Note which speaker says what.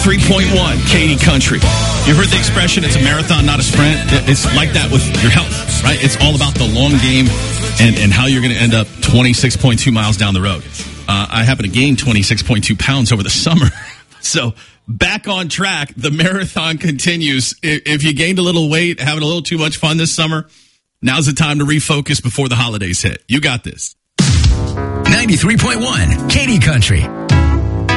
Speaker 1: 93.1 Katy Country. You heard the expression, it's a marathon, not a sprint. It's like that with your health, right? It's all about the long game and how you're going to end up 26.2 miles down the road. I happen to gain 26.2 pounds over the summer. So back on track, the marathon continues. If you gained a little weight, having a little too much fun this summer, now's the time to refocus before the holidays hit. You got this.
Speaker 2: 93.1 Katy Country.